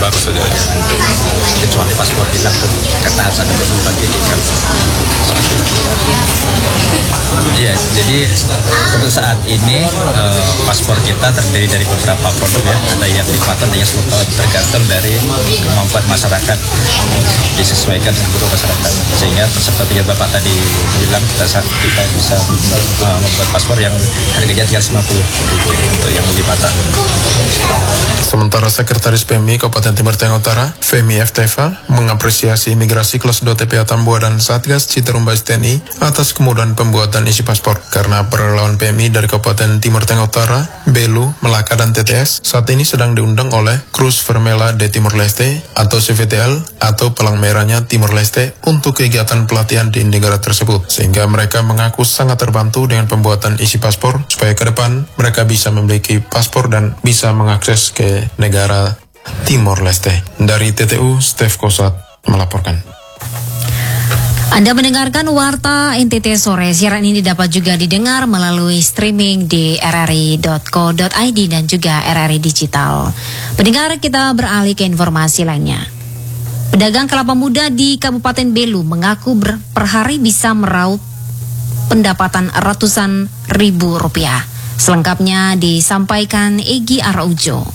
bagus saja kecuali paspor hilang karena harus ada perubahan ini kan. Iya, jadi untuk saat ini paspor kita terdiri dari beberapa produk ya, ada yang 5 tahun, ada yang 10 tahun, tergantung dari kemampuan masyarakat, disesuaikan dengan kebutuhan masyarakat. Sehingga seperti yang Bapak tadi bilang, kita bisa membuat paspor yang harganya tinggal 50.000 untuk yang 5 tahun. Sementara Sekretaris PMI Kabupaten Timur Tengah Utara, Femi Efteva, mengapresiasi imigrasi kelas 2 TPA Tambua dan Satgas Citarum Bais TNI atas kemudahan pembuatan isi paspor karena relawan PMI dari Kabupaten Timur Tengah Utara, Belu, Melaka, dan TTS saat ini sedang diundang oleh Cruz Vermella de Timor Leste atau CVTL atau Palang Merahnya Timor Leste untuk kegiatan pelatihan di negara tersebut, sehingga mereka mengaku sangat terbantu dengan pembuatan isi paspor supaya ke depan mereka bisa memiliki paspor dan bisa mengakses ke negara Timor Leste. Dari TTU, Stef Kosat melaporkan. Anda mendengarkan Warta NTT Sore. Siaran ini dapat juga didengar melalui streaming di rri.co.id dan juga RRI Digital. Pendengar, kita beralih ke informasi lainnya. Pedagang kelapa muda di Kabupaten Belu mengaku per hari bisa meraup pendapatan ratusan ribu rupiah. Selengkapnya disampaikan Egy Araujo.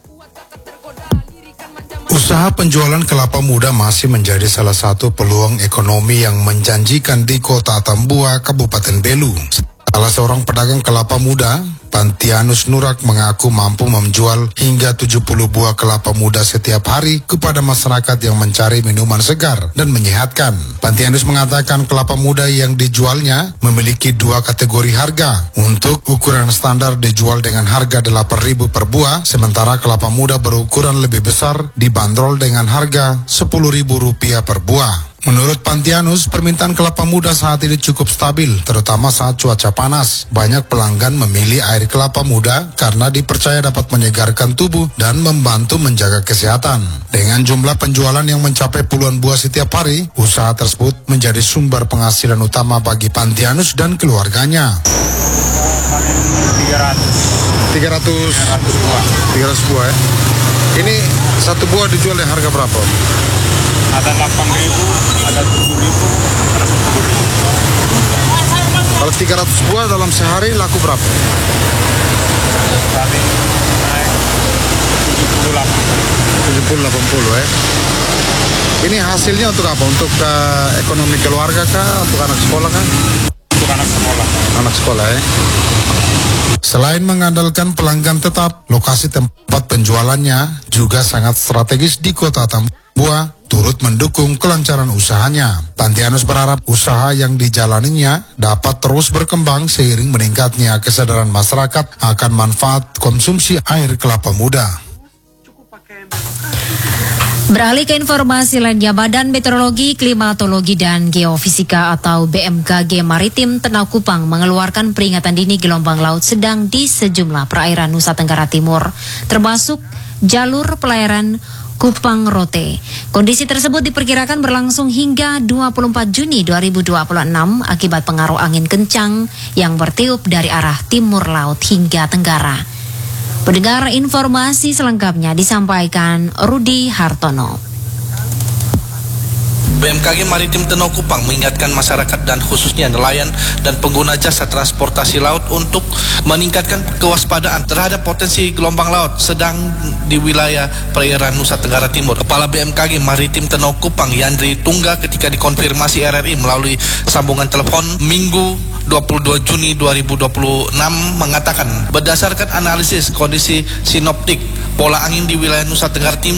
Usaha penjualan kelapa muda masih menjadi salah satu peluang ekonomi yang menjanjikan di Kota Tambua, Kabupaten Belu. Salah seorang pedagang kelapa muda, Pantianus Nurak, mengaku mampu menjual hingga 70 buah kelapa muda setiap hari kepada masyarakat yang mencari minuman segar dan menyehatkan. Pantianus mengatakan kelapa muda yang dijualnya memiliki 2 kategori harga. Untuk ukuran standar dijual dengan harga 8.000 per buah, sementara kelapa muda berukuran lebih besar dibanderol dengan harga Rp10.000 per buah. Menurut Pantianus, permintaan kelapa muda saat ini cukup stabil, terutama saat cuaca panas. Banyak pelanggan memilih air kelapa muda karena dipercaya dapat menyegarkan tubuh dan membantu menjaga kesehatan. Dengan jumlah penjualan yang mencapai puluhan buah setiap hari, usaha tersebut menjadi sumber penghasilan utama bagi Pantianus dan keluarganya. 300 buah ya? Ini satu buah dijual di harga berapa? Ada 8.000, ada 7.000, ada 10.000. Kalau 300 buah dalam sehari laku berapa? Tadi naik 70-80 ya. Ini hasilnya untuk apa? Untuk ekonomi keluarga kah? Untuk anak sekolah kah? Untuk anak sekolah. Anak sekolah ya. Selain mengandalkan pelanggan tetap, lokasi tempat penjualannya juga sangat strategis di Kota Tambua, turut mendukung kelancaran usahanya. Pantianus berharap usaha yang dijalaninya dapat terus berkembang seiring meningkatnya kesadaran masyarakat akan manfaat konsumsi air kelapa muda. Beralih ke informasi lainnya, Badan Meteorologi, Klimatologi, dan Geofisika atau BMKG Maritim Tenau Kupang mengeluarkan peringatan dini gelombang laut sedang di sejumlah perairan Nusa Tenggara Timur, termasuk jalur pelayaran Kupang Rote. Kondisi tersebut diperkirakan berlangsung hingga 24 Juni 2026 akibat pengaruh angin kencang yang bertiup dari arah timur laut hingga tenggara. Pendengar, informasi selengkapnya disampaikan Rudi Hartono. BMKG Maritim Tenau Kupang mengingatkan masyarakat dan khususnya nelayan dan pengguna jasa transportasi laut untuk meningkatkan kewaspadaan terhadap potensi gelombang laut sedang di wilayah perairan Nusa Tenggara Timur. Kepala BMKG Maritim Tenau Kupang, Yandri Tungga, ketika dikonfirmasi RRI melalui sambungan telepon Minggu 22 Juni 2026 mengatakan berdasarkan analisis kondisi sinoptik pola angin di wilayah Nusa Tenggara Timur